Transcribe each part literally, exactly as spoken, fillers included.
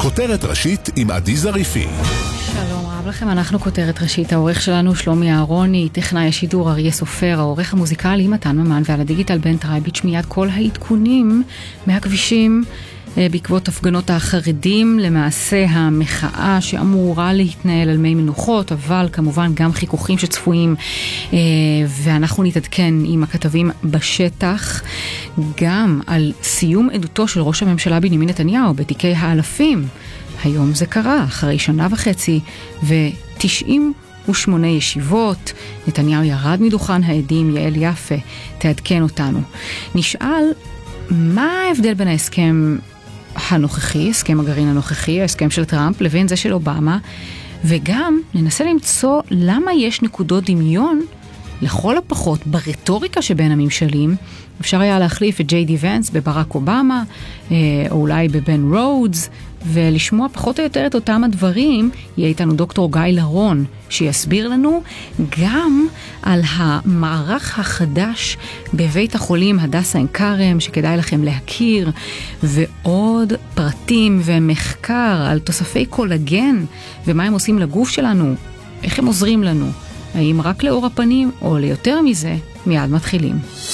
כותרת ראשית עם עדי זריפי. שלום רב לכם, אנחנו כותרת ראשית. העורך שלנו שלומי אהרוני, טכנאי השידור אריה סופר, העורך המוזיקלי מתן ממן, ועל הדיגיטל בן טרייביץ'. מיד כל העדכונים מהכבישים בעקבות הפגנות החרדים, למעשה המחאה שאמורה להתנהל על מי מנוחות, אבל כמובן גם חיכוכים שצפויים, ואנחנו נתעדכן עם הכתבים בשטח גם על סיום עדותו של ראש הממשלה בנימין נתניהו בתיקי האלפים. היום זה קרה, אחרי שנה וחצי ו-תשעים ושמונה ישיבות. נתניהו ירד מדוכן העדים. יעל יפה תעדכן אותנו. נשאל מה ההבדל בין ההסכם הנוכחי, הסכם הגרעין הנוכחי, ההסכם של טראמפ, לבין זה של אובמה, וגם ננסה למצוא למה יש נקודות דמיון לכל הפחות ברטוריקה שבין הממשלים. אפשר היה להחליף את ג'יי די ונס בברק אובמה, או אולי בבן רודס, ולשמוע פחות או יותר את אותם הדברים. יהיה איתנו דוקטור גיא לרון, שיסביר לנו גם על המערך החדש בבית החולים הדסה עין כרם, שכדאי לכם להכיר, ועוד פרטים ומחקר על תוספי קולגן, ומה הם עושים לגוף שלנו, איך הם עוזרים לנו, האם רק לאור הפנים או ליותר מזה. מיד מתחילים.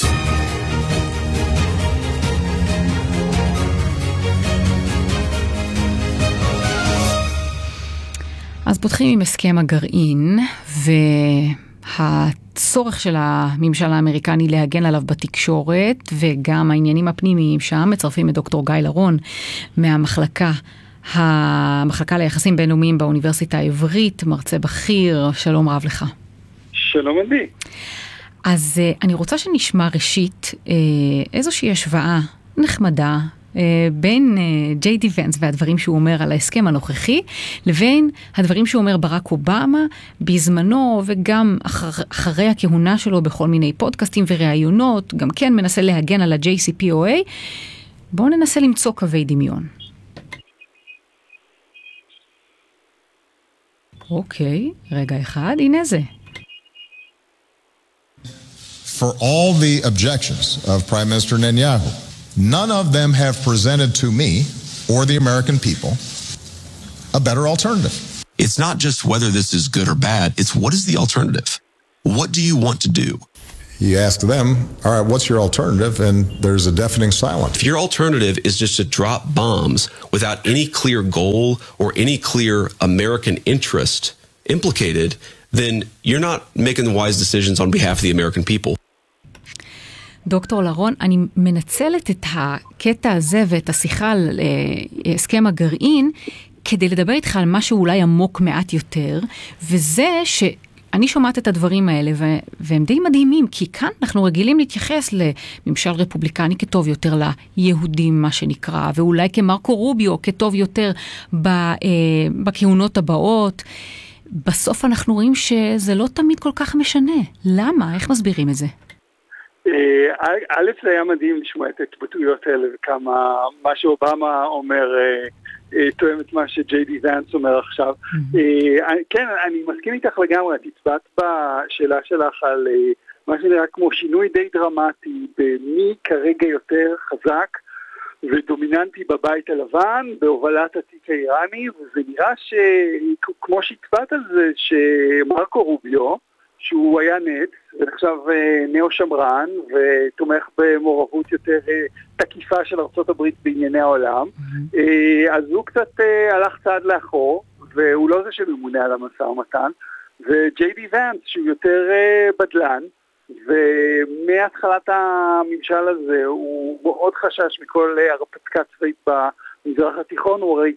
אז פותחים עם הסכם הגרעין, והצורך של הממשל האמריקני להגן עליו בתקשורת, וגם העניינים הפנימיים שם. מצרפים את דוקטור גיא לרון מהמחלקה, המחלקה ליחסים בינלאומיים באוניברסיטה העברית, מרצה בכיר. שלום רב לך. שלום עדי. אז אני רוצה שנשמע ראשית איזושהי השוואה נחמדה בין ג'יי די ונס והדברים שהוא אומר על ההסכם הנוכחי, לבין הדברים שהוא אומר ברק אובמה בזמנו, וגם אחר, אחרי הכהונה שלו בכל מיני פודקאסטים וראיונות, גם כן מנסה להגן על ה-ג'יי סי פי או איי. בואו ננסה למצוא קווי דמיון. אוקיי, רגע אחד, הנה זה. For all the objections of Prime Minister Netanyahu, none of them have presented to me or the American people a better alternative. It's not just whether this is good or bad, it's what is the alternative? What do you want to do? You ask them, all right, what's your alternative? And there's a deafening silence. If your alternative is just to drop bombs without any clear goal or any clear American interest implicated, then you're not making the wise decisions on behalf of the American people. דוקטור לרון, אני מנצלת את הקטע הזה ואת השיחה על הסכם הגרעין כדי לדבר איתך על משהו אולי עמוק מעט יותר, וזה שאני שומעת את הדברים האלה והם די מדהימים, כי כאן אנחנו רגילים להתייחס לממשל רפובליקני כטוב יותר ליהודים, מה שנקרא, ואולי כמרקו רוביו כטוב יותר בכהונות הבאות. בסוף אנחנו רואים שזה לא תמיד כל כך משנה. למה? איך מסבירים את זה? א', זה היה מדהים לשמוע את ההתבטאויות האלה, וכמה מה שאובמה אומר תואם את מה שג'יי די ונס אומר עכשיו. כן, אני מסכים איתך לגמרי. את הצבעת בשאלה שלך על מה שנראה כמו שינוי די דרמטי במי כרגע יותר חזק ודומיננטי בבית הלבן, בהובלת התיק האיראני, וזה נראה שכמו שהצבעת על זה, שמרקו רוביו, שהוא היה נט, ועכשיו נאו שמרן, ותומך במעורבות יותר תקיפה של ארצות הברית בענייני העולם, mm-hmm. אז הוא קצת הלך צעד לאחור, והוא לא זה שממונה על המשא ומתן, וג'יי די ונס, שהוא יותר בדלן, ומהתחלת הממשל הזה הוא מאוד חשש מכל הרפתקה צבאית במזרח התיכון. הוא הרי